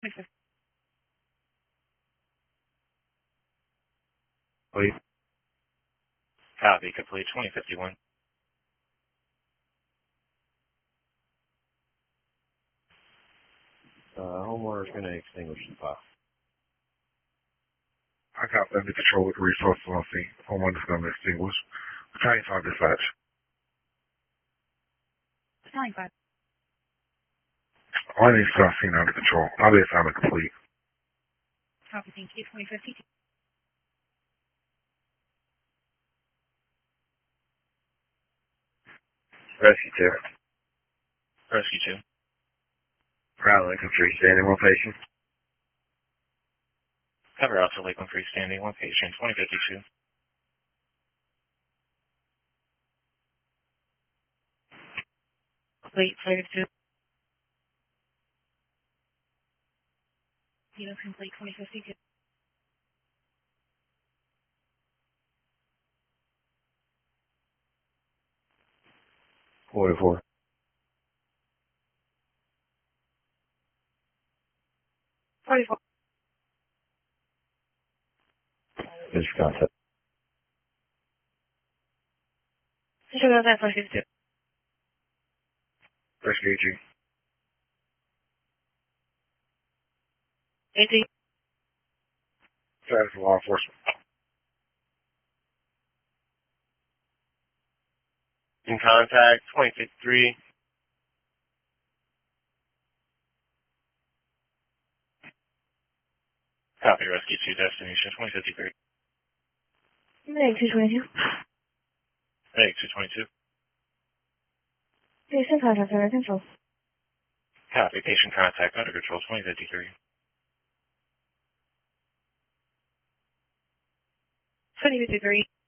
2050. Please. Copy, complete 2051. Homeowner's going to extinguish the fire. I got under control with resources on scene. Homeowner's going to extinguish. Battalion 5 dispatch. Battalion 5. All needs to scene under control. I'll be assignment complete. Copy, thank you. 2050. Rescue 2. Rescue 2. Crowd Infantry, standing rotation. Cover Alpha Lakeland freestanding, one patient, 2052. Complete, Flight 2. Kilo complete, 2052. Forty-four. Mr. Contact. Sugar that Flight 2. Rescue AG. AD. Status of law enforcement. In contact, 2053. Copy, Rescue 2, destination 2053. Meg 222. Meg 222. Patient contact under control. Copy, patient contact under control 2053. 2053.